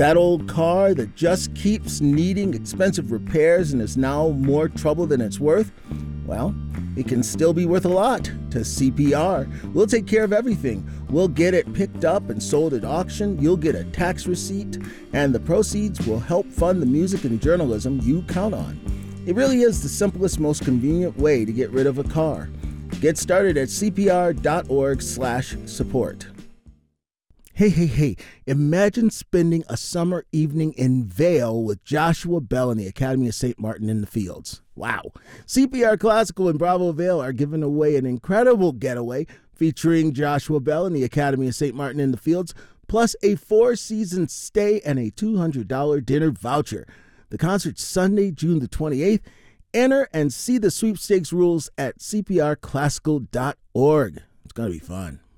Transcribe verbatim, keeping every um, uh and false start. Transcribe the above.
That old car that just keeps needing expensive repairs and is now more trouble than it's worth? Well, it can still be worth a lot to C P R. We'll take care of everything. We'll get it picked up and sold at auction. You'll get a tax receipt, and the proceeds will help fund the music and journalism you count on. It really is the simplest, most convenient way to get rid of a car. Get started at c p r dot org slash support. Hey, hey, hey, imagine spending a summer evening in Vail with Joshua Bell and the Academy of Saint Martin in the Fields. Wow. C P R Classical and Bravo Vail are giving away an incredible getaway featuring Joshua Bell and the Academy of Saint Martin in the Fields, plus a four-season stay and a two hundred dollars dinner voucher. The concert's Sunday, June the twenty-eighth. Enter and see the sweepstakes rules at c p r classical dot org. It's going to be fun.